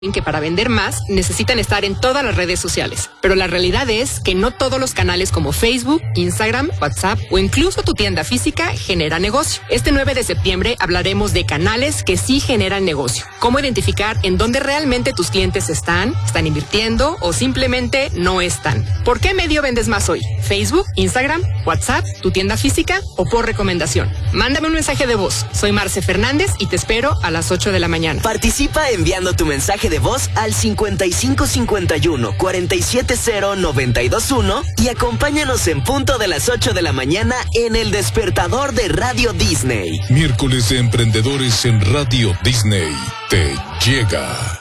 que para vender más necesitan estar en todas las redes sociales. Pero la realidad es que no todos los canales como Facebook, Instagram, WhatsApp o incluso tu tienda física generan negocio. Este 9 de septiembre hablaremos de canales que sí generan negocio. Cómo identificar en dónde realmente tus clientes están invirtiendo o simplemente no están. ¿Por qué medio vendes más hoy? ¿Facebook, Instagram, WhatsApp, tu tienda física o por recomendación? Mándame un mensaje de voz. Soy Marce Fernández y te espero a las 8 de la mañana. Participa enviando tu mensaje de voz al 5551 470921 y acompáñanos en punto de las 8 de la mañana en El Despertador de Radio Disney. Miércoles de Emprendedores en Radio Disney te llega.